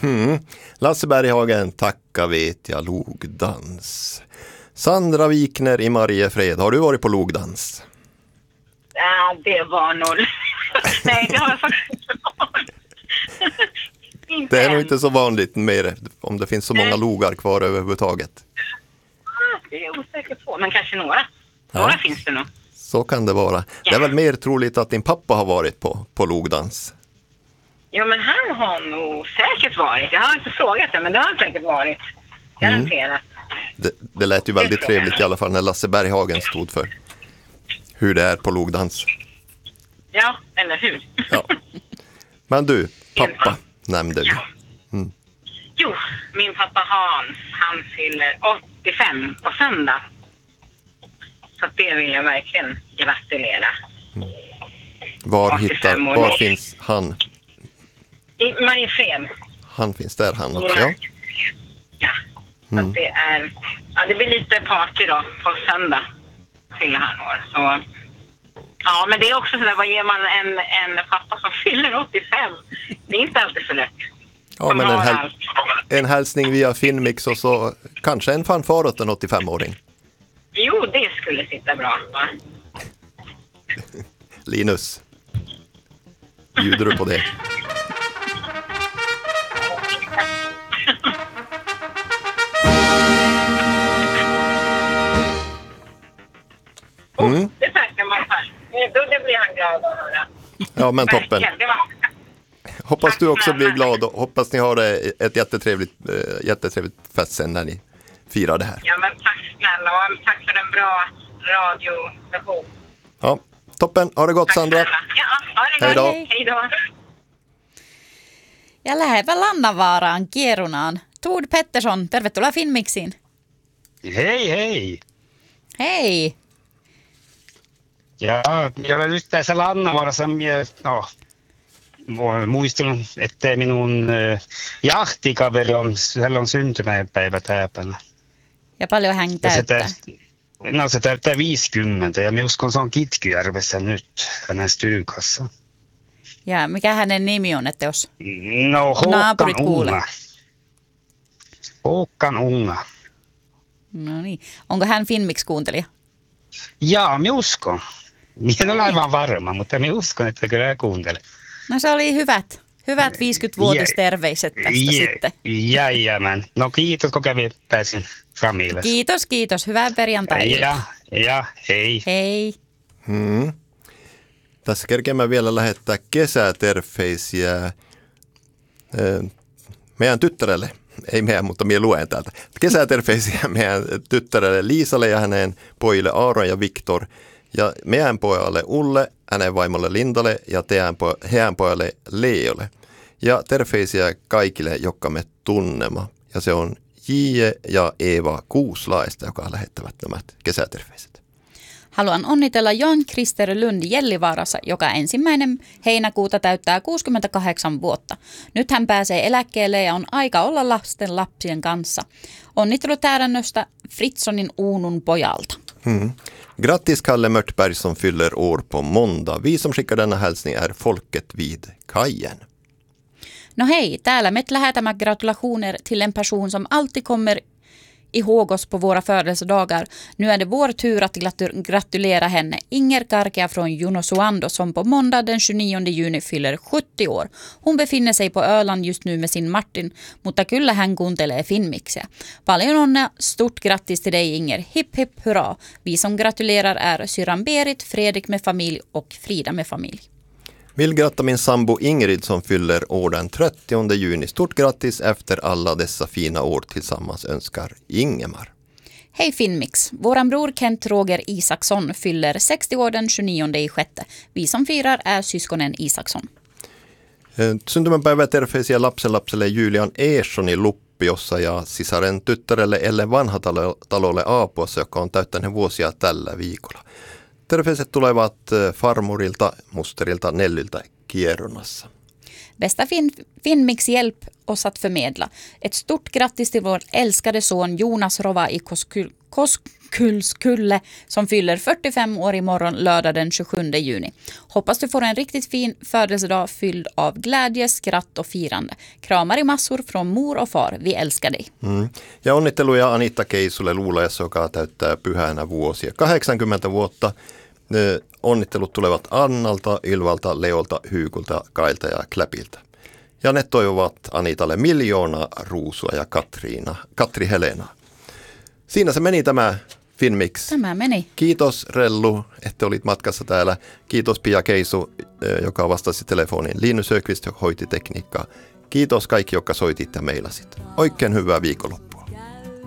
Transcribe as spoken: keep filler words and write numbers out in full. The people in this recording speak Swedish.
Mm. Lasse Berghagen, tacka vet jag, logdans. Sandra Wikner i Mariefred, har du varit på logdans? Ja, det var noll. Nej, det har jag faktiskt inte varit. Inte Det är nog än. inte så vanligt mer om det finns så många Nej. logar kvar överhuvudtaget. Det är jag osäker på, men kanske några. Några Ja. finns det nog. Så kan det vara. Det är Ja. väl mer troligt att din pappa har varit på, på logdans. Ja, men han har nog säkert varit. Jag har inte frågat det, men det har han säkert varit. Garanterat. Det, det lät ju väldigt Det tror jag. trevligt i alla fall när Lasse Berghagen stod för hur det är på logdans. Ja, eller hur? Ja. Men du, pappa nämnde vi. Ja. Jo, min pappa Hans, han fyller åttiofem på söndag. Så det vill jag verkligen gratulera. Var, åttiofem hittar, år. var finns han? I Mariefred. Han finns där han också, ja. Ja, så Mm. att det är... Ja, det blir lite party då på söndag. Fyller han år. Så... Ja, men det är också sådär, vad ger man en, en pappa som fyller åttiofem? Det är inte alltid så lätt. Ja, Som men en, har häl- allt. en hälsning via Finmix och så kanske en fanfar åt en åttiofemåring. Jo, det skulle sitta bra, va? Linus, bjuder du på det? Mm. Det tackar man för. Då det blir han glad att höra. Ja, men toppen. Verkligen, det var... Hoppas du också blir glad och hoppas ni har ett jättetrevligt, äh, jättetrevligt fest sen när ni firar det här. Ja, men tack snälla och tack för en bra radiostation. Ja, toppen. Ha det gott, Tack Sandra. snälla. Ja, ha det Hej gott. då. Hej då. Ja lähepä Lannavaaraan, Kierunaan. Tuud Pettersson, tervetuloa Finmixiin. Hei hei! Hei! Ja, jag var just tässä Lannavaarassa, no, muistelun, ettei minun äh, jahtikaveri on, hänellä on syntymäpäivä tänä. Ja paljon hän Ja se, täyttää. täyttää, no, se täyttää viisikymmentä ja minä uskon se on Kitkyjärvessä nyt hänen stugassa. Ja mikä hänen nimi on, että jos... No, Håkan Naapurit kuulee. Unga. Håkan Unga. No niin. Onko hän Finmix-kuuntelija? Jaa, minä uskon. Minä en ole aivan varma, mutta minä uskon, että kyllä hän kuuntelee. No se oli hyvät. Hyvät viisikymmentävuotisterveiset tästä Je- sitten. Jajamän. No kiitos, kun kävin pääsin Framille. Kiitos, kiitos. Hyvää perjantai. Ja, ja, hei. Hei. Mm. Tässä kerkeämme vielä lähettää kesäterveisiä äh, meidän tyttärelle. Ei meidän, mutta minä luen täältä. Kesäterveisiä meidän tyttärelle Liisalle ja hänen pojille Aaron ja Viktor. Ja meidän pojalle Ulle, hänen vaimolle Lindalle ja teidän po- heidän pojalle Leolle. Ja terveisiä kaikille, jotka me tunnema. Ja se on J ja Eeva Kuuslaista, joka lähettävät nämä kesäterveiset. Haluan onnitella Jan Krister Lund Jellivaarassa, joka ensimmäinen heinäkuuta täyttää kuusikymmentäkahdeksan vuotta. Nyt hän pääsee eläkkeelle ja on aika olla lasten lapsien kanssa. Onnittelut täydännöstä Fritsonin Uunun pojalta. Mm. Grattis Kalle Mörtberg som fyller år på måndag. Vi som skickar denna hälsning är folket vid kajen. No hej, täällä me lähetämme gratulationer till en person som alltid kommer ihåg oss på våra födelsedagar. Nu är det vår tur att gratulera henne, Inger Karkia från Junosuando, som på måndag den tjugonionde juni fyller sjuttio år. Hon befinner sig på Öland just nu med sin Martin, mutta kyllä hän kuuntelee Finmixia. Paljon onnea, stort grattis till dig Inger, hipp hipp hurra. Vi som gratulerar är syran Berit, Fredrik med familj och Frida med familj. Vill gratta min sambo Ingrid som fyller år den trettionde juni. Stort grattis efter alla dessa fina år tillsammans önskar Ingemar. Hej Finmix, våran bror Kent Roger Isaksson fyller sextio år den tjugonionde i sjätte. Vi som firar är syskonen Isaksson. Syntymäpäivä terveisiä lapsenlapselle Julian Eerssoni Luppiossa ja sisaren tyttärelle Ellen Vanhatalolle Aapuassa, joka on täyttänyt vuosia tällä viikolla. Terveiset tulevat farmurilta, musterilta, Nellyltä Kierunassa. Bästa fin- Finnmix hjälp oss att förmedla. Ett stort grattis till vår älskade son Jonas Rova i Koskul- Koskullskulle som fyller fyrtiofem år imorgon lördag den tjugosjunde juni. Hoppas du får en riktigt fin födelsedag fylld av glädje, skratt och firande. Kramar i massor från mor och far. Vi älskar dig. Mm. Ja onnitteluja Anitta Keisulle luulaessa, joka täyttää pyhänä vuosia. kahdeksankymmentä vuotta. Onnittelut tulevat Annalta, Ylvalta, Leolta, Hyykulta, Kailta ja Kläpiltä. Ja ne toivovat Anitalle miljoonaa ruusua ja Katriina, Katri Helena. Siinä se meni tämä Finnmix. Tämä meni. Kiitos Rellu, että olit matkassa täällä. Kiitos Pia Keisu, joka vastasi telefoniin. Linus Öqvist hoiti tekniikkaa. Kiitos kaikki, jotka soitit ja mailasit. Oikein hyvää viikonloppua.